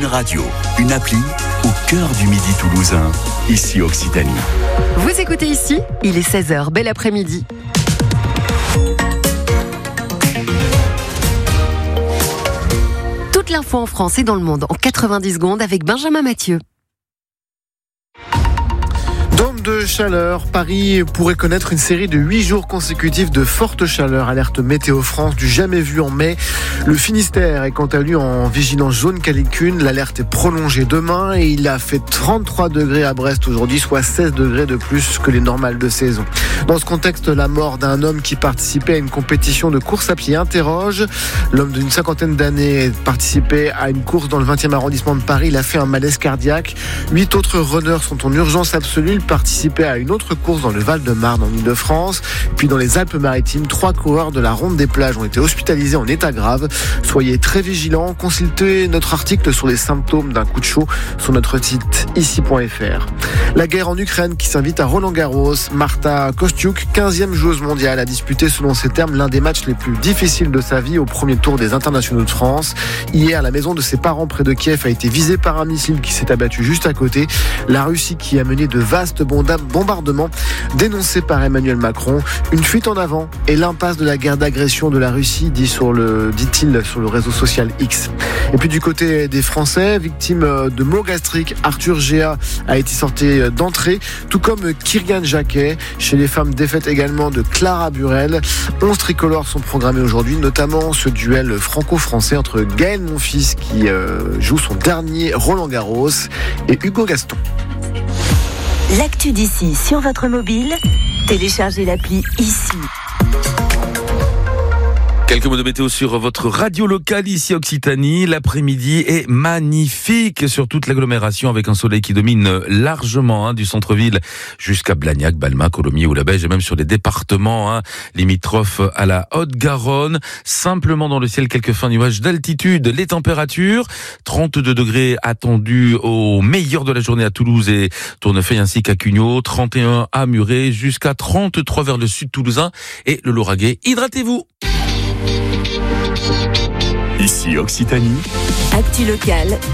une radio, une appli au cœur du Midi toulousain, ici Occitanie. Vous écoutez ici, il est 16h, bel après-midi. Toute l'info en France et dans le monde en 90 secondes avec Benjamin Mathieu. Dôme de chaleur, Paris pourrait connaître une série de 8 jours consécutifs de forte chaleur. Alerte Météo France du jamais vu en mai. Le Finistère est quant à lui en vigilance jaune canicule. L'alerte est prolongée demain et il a fait 33 degrés à Brest aujourd'hui, soit 16 degrés de plus que les normales de saison. Dans ce contexte, la mort d'un homme qui participait à une compétition de course à pied interroge. L'homme d'une cinquantaine d'années participait à une course dans le 20e arrondissement de Paris. Il a fait un malaise cardiaque. 8 autres runners sont en urgence absolue. Ils participaient à une autre course dans le Val-de-Marne en Ile-de-France. Puis dans les Alpes-Maritimes, 3 coureurs de la Ronde des Plages ont été hospitalisés en état grave. Soyez très vigilants. Consultez notre article sur les symptômes d'un coup de chaud sur notre site ici.fr. La guerre en Ukraine qui s'invite à Roland-Garros. Marta Kostyuk, 15e joueuse mondiale, a disputé selon ses termes l'un des matchs les plus difficiles de sa vie au premier tour des internationaux de France. Hier, la maison de ses parents près de Kiev a été visée par un missile qui s'est abattu juste à côté. La Russie qui a mené de vastes bombardements dénoncés par Emmanuel Macron. Une fuite en avant et l'impasse de la guerre d'agression de la Russie, dit-il sur le réseau social X. Et puis du côté des Français, victime de maux gastriques, Arthur Géa a été sorti d'entrée, tout comme Kyrian Jacquet. Chez les femmes, défaite également de Clara Burel. 11 tricolores sont programmés aujourd'hui, notamment ce duel franco-français entre Gaël Monfils qui joue son dernier Roland-Garros et Hugo Gaston. L'actu d'ici sur votre mobile, téléchargez l'appli ici. Quelques mots de météo sur votre radio locale ici Occitanie. L'après-midi est magnifique sur toute l'agglomération avec un soleil qui domine largement du centre-ville jusqu'à Blagnac, Balma, Colomiers ou la Beige et même sur les départements limitrophes à la Haute-Garonne. Simplement dans le ciel quelques fins nuages d'altitude. Les températures, 32 degrés attendus au meilleur de la journée à Toulouse et Tournefeuille ainsi qu'à Cugnot, 31 à Muret, jusqu'à 33 vers le sud toulousain et le Lauragais. Hydratez-vous. Ici Occitanie. Actu locale,